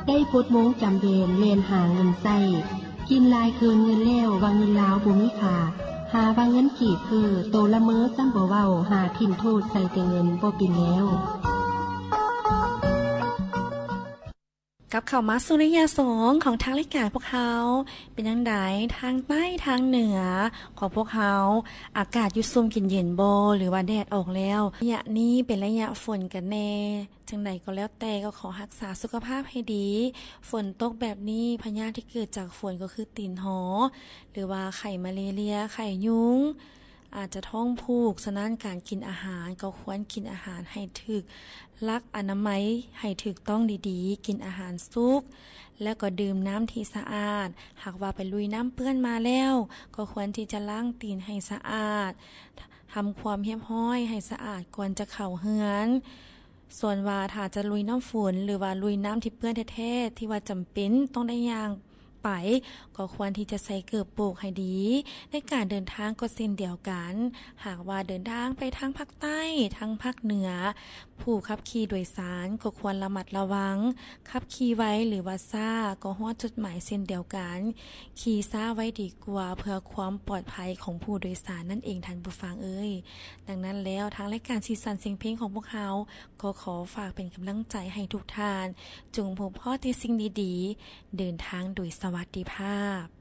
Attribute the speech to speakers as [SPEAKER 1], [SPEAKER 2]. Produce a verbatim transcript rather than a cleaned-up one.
[SPEAKER 1] ได้พดม้งจำเบนเลนหาเงินใส่กินลายคืนเงินแล้ววางเงินลาวบุมิขาหาวางเงินกีบคือโตละเมอซ้ำบ่เว้าหาทิ่มโทษใส่แต่เงินบ่ปินแล้ว
[SPEAKER 2] กับเข้ามาสู่ระยะสองของทางรายการพวกเขาเป็นจังไดทางใต้ทางเหนือของพวกเขาอากาศอยู่ซุ่มกินเย็นบ่หรือว่าแดดออกแล้วระยะนี้เป็นระยะฝนกันแน่จังไดก็แล้วแต่ก็ขอรักษาสุขภาพให้ดีฝนตกแบบนี้พยาธิที่เกิดจากฝนก็คือตีนหอหรือว่าไข้มาเลเรียไข้ยุงอาจจะท้องผูกฉะนั้นการกินอาหารก็ควรกินอาหารให้ถูกหลักอนามัยให้ถูกต้องดีๆกินอาหารสุกแล้วก็ดื่มน้ำที่สะอาดหากว่าไปลุยน้ำเปื้อนมาแล้วก็ควรที่จะล้างตีนให้สะอาดทำความเรียบร้อยให้สะอาดก่อนจะเข้าเรือนส่วนว่าถ้าจะลุยน้ำฝนหรือว่าลุยน้ำที่เปื้อนแท้ๆที่ว่าจำเป็นต้องได้ย่างไปก็ควรที่จะใส่เกลือโปกให้ดีในการเดินทางก็เช่นเดียวกันหากว่าเดินทางไปทางภาคใต้ทางภาคเหนือผู้ขับขี่โดยสารก็ควรระมัดระวังขับขี่ไว้หรือว่าซ่าก็ฮอดจุดหมายเช่นเดียวกันขี่ซ่าไว้ดีกว่าเพื่อความปลอดภัยของผู้โดยสารนั่นเองท่านผู้ฟังเอ้ยดังนั้นแล้วทางรายการสีสันเสียงเพลงของพวกเราก็ขอฝากเป็นกำลังใจให้ทุกท่านจงพบพ่อที่สิ่งดีๆเดินทางโดยสวัสดิภาพ